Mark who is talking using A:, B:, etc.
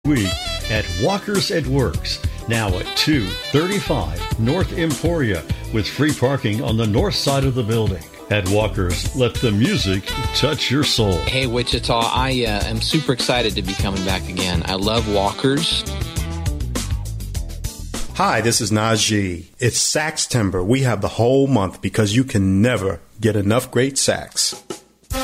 A: week at Walkers at Works, now at 235 North Emporia, with free parking on the north side of the building. At Walkers, let the music touch your soul.
B: Hey, Wichita, I am super excited to be coming back again. I love Walkers.
C: Hi, this is Najee. It's Sax Timber. We have the whole month because you can never get enough great sax.